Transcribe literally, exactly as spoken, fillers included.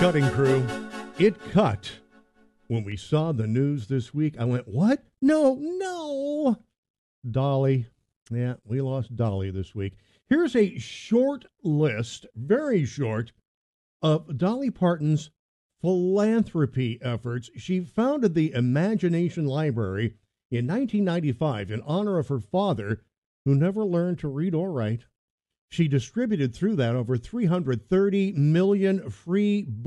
cutting crew. It cut when we saw the news this week. I went, what? No, no. Dolly. Yeah, we lost Dolly this week. Here's a short list, very short, of Dolly Parton's philanthropy efforts. She founded the Imagination Library in nineteen ninety-five in honor of her father, who never learned to read or write. She distributed through that over three hundred thirty million free